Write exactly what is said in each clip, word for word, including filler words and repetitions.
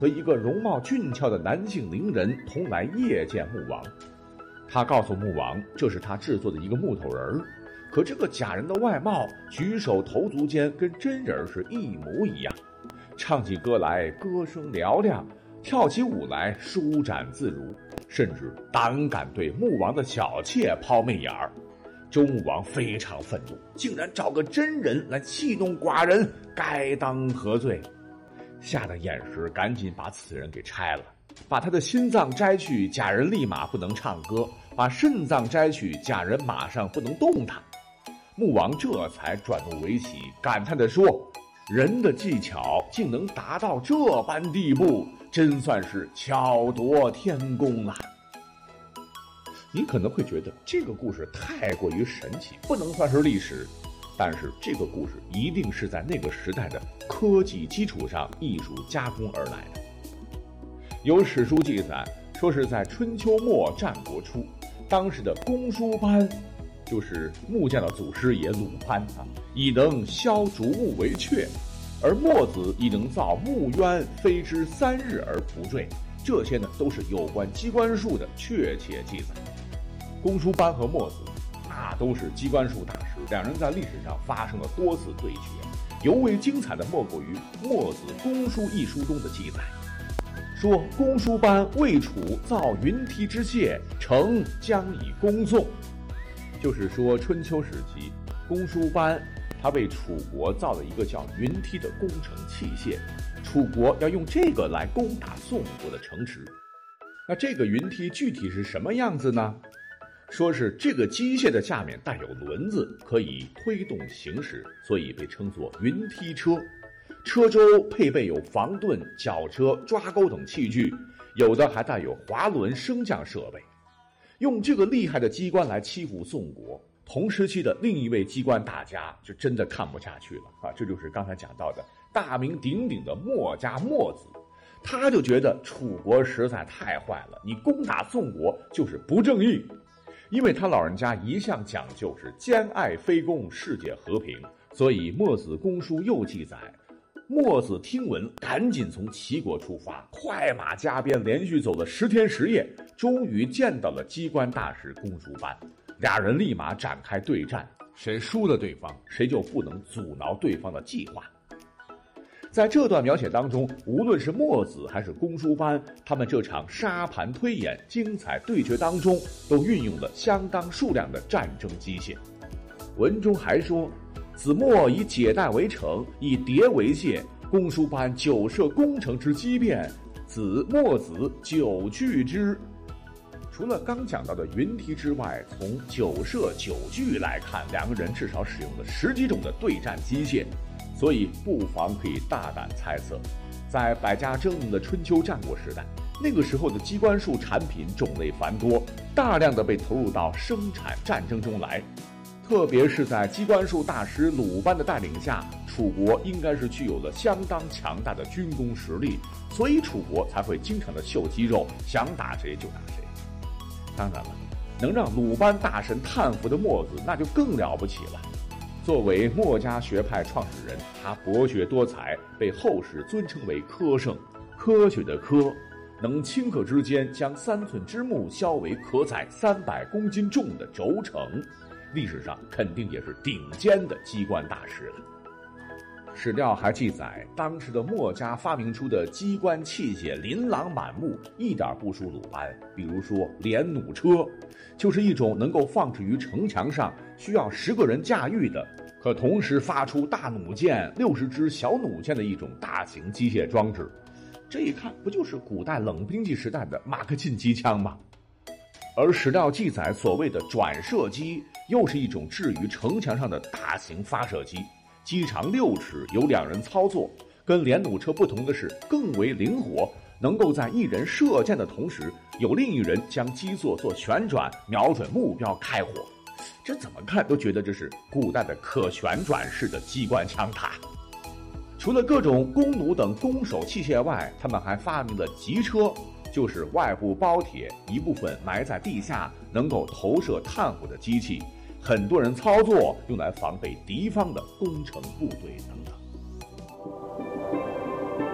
和一个容貌俊俏的男性伶人同来谒见穆王。他告诉穆王，这是他制作的一个木头人儿，可这个假人的外貌、举手投足间跟真人是一模一样，唱起歌来歌声嘹亮，跳起舞来舒展自如，甚至胆敢对穆王的小妾抛媚眼儿。周穆王非常愤怒，竟然找个真人来戏弄寡人，该当何罪？吓得偃师赶紧把此人给拆了，把他的心脏摘去，假人立马不能唱歌；把肾脏摘去，假人马上不能动弹。穆王这才转怒为喜，感叹地说：“人的技巧竟能达到这般地步，真算是巧夺天工啊！”你可能会觉得这个故事太过于神奇，不能算是历史，但是这个故事一定是在那个时代的科技基础上艺术加工而来的。有史书记载说，是在春秋末战国初，当时的公输班，就是木匠的祖师爷鲁班啊，已能削竹木为橛，而墨子已能造木鸢，飞之三日而不坠。这些呢，都是有关机关术的确切记载。公输班和墨子那都是机关术大师，两人在历史上发生了多次对决，尤为精彩的莫过于墨子《公输》一书中的记载，说公输班为楚造云梯之械，成将以恭送。就是说春秋时期，公输班他为楚国造了一个叫云梯的工程器械，楚国要用这个来攻打宋国的城池。那这个云梯具体是什么样子呢？说是这个机械的下面带有轮子，可以推动行驶，所以被称作云梯车。车周配备有防盾、绞车、抓钩等器具，有的还带有滑轮升降设备。用这个厉害的机关来欺负宋国，同时期的另一位机关大家就真的看不下去了啊！这就是刚才讲到的大名鼎鼎的墨家墨子，他就觉得楚国实在太坏了，你攻打宋国就是不正义。因为他老人家一向讲究是兼爱非攻，世界和平，所以墨子公书又记载，墨子听闻，赶紧从齐国出发，快马加鞭，连续走了十天十夜，终于见到了机关大师公输班。俩人立马展开对战，谁输了对方，谁就不能阻挠对方的计划。在这段描写当中，无论是墨子还是公输班，他们这场沙盘推演、精彩对决当中，都运用了相当数量的战争机械。文中还说，子墨以解带为城，以叠为械，公输班久设攻城之机变，子墨子久据之。除了刚讲到的云梯之外，从九设九据来看，两个人至少使用了十几种的对战机械，所以不妨可以大胆猜测，在百家争鸣的春秋战国时代，那个时候的机关术产品种类繁多，大量的被投入到生产战争中来。特别是在机关术大师鲁班的带领下，楚国应该是具有了相当强大的军工实力，所以楚国才会经常的秀肌肉，想打谁就打谁。当然了，能让鲁班大神叹服的墨子那就更了不起了。作为墨家学派创始人，他博学多才，被后世尊称为科圣，科学的科，能顷刻之间将三寸之木削为可载三百公斤重的轴承，历史上肯定也是顶尖的机关大师了。史料还记载，当时的墨家发明出的机关器械琳琅满目，一点不输鲁班。比如说连弩车，就是一种能够放置于城墙上，需要十个人驾驭的，可同时发出大弩箭、六十支小弩箭的一种大型机械装置。这一看不就是古代冷兵器时代的马克沁机枪吗？而史料记载所谓的转射机，又是一种置于城墙上的大型发射机，机长六尺，由两人操作。跟连弩车不同的是，更为灵活，能够在一人射箭的同时，有另一人将机座做旋转，瞄准目标开火。这怎么看都觉得这是古代的可旋转式的机关枪塔。除了各种弓弩等弓手器械外，他们还发明了急车，就是外部包铁，一部分埋在地下，能够投射炭火的机器，很多人操作，用来防备敌方的攻城部队等等。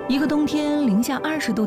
一个冬天零下二十度